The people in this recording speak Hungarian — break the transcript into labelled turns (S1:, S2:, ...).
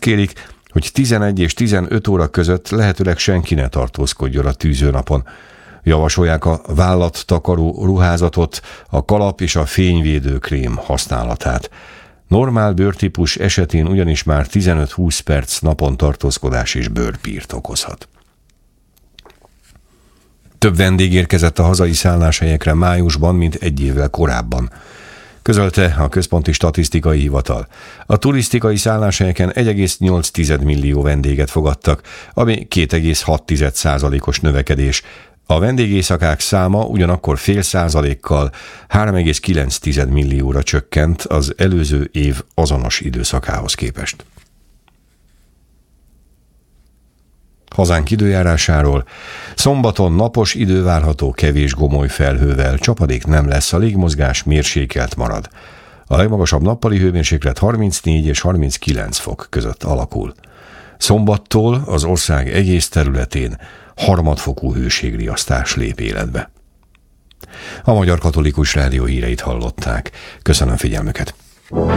S1: kérik, hogy 11 és 15 óra között lehetőleg senki ne tartózkodjon a tűzőnapon. Javasolják a vállattakaró ruházatot, a kalap és a fényvédő krém használatát. Normál bőrtípus esetén ugyanis már 15-20 perc napon tartózkodás és bőrpírt okozhat. Több vendég érkezett a hazai szálláshelyekre májusban, mint egy évvel korábban, közölte a Központi Statisztikai Hivatal. A turisztikai szálláshelyeken 1,8 millió vendéget fogadtak, ami 2,6%-os növekedés. A vendégészakák száma ugyanakkor 0,5%-kal 3,9 millióra csökkent az előző év azonos időszakához képest. Hazánk időjárásáról: szombaton napos idő várható kevés gomoly felhővel, csapadék nem lesz, a légmozgás mérsékelt marad. A legmagasabb nappali hőmérséklet 34 és 39 fok között alakul. Szombattól az ország egész területén harmadfokú hőségriasztás lép életbe. A Magyar Katolikus Rádió híreit hallották. Köszönöm figyelmüket!